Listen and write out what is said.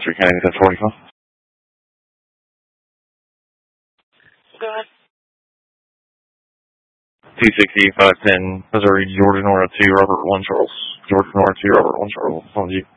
Western County 1045. Go ahead. 260, 510, Missouri, Georgia, Nora 2, Robert 1 Charles. Georgia, Nora 2, Robert 1 Charles. On you.